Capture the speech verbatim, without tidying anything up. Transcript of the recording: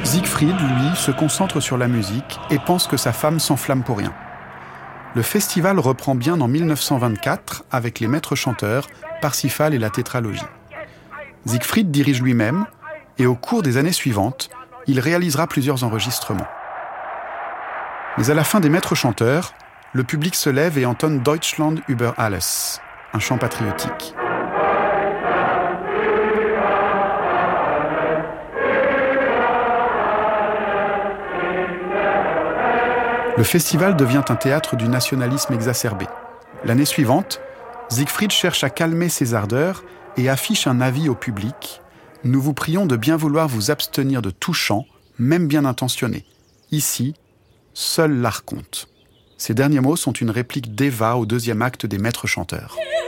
Siegfried, lui, se concentre sur la musique et pense que sa femme s'enflamme pour rien. Le festival reprend bien en mille neuf cent vingt-quatre avec les maîtres chanteurs, Parsifal et la tétralogie. Siegfried dirige lui-même et au cours des années suivantes, il réalisera plusieurs enregistrements. Mais à la fin des maîtres chanteurs, le public se lève et entonne Deutschland über alles, un chant patriotique. Le festival devient un théâtre du nationalisme exacerbé. L'année suivante, Siegfried cherche à calmer ses ardeurs et affiche un avis au public. « Nous vous prions de bien vouloir vous abstenir de tout chant, même bien intentionné. Ici, seul l'art compte. » Ces derniers mots sont une réplique d'Eva au deuxième acte des Maîtres chanteurs.